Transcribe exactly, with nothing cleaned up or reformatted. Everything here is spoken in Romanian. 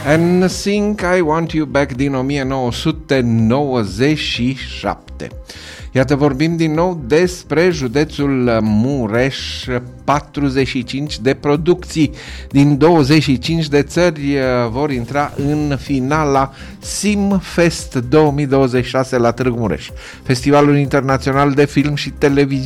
N Sync, I Want You Back din o mie nouă sute nouăzeci și șapte. Iată, vorbim din nou despre județul Mureș, patruzeci și cinci de producții din douăzeci și cinci de țări vor intra în finala Simfest două mii douăzeci și șase la Târgu Mureș, Festivalul Internațional de Film și Televiziune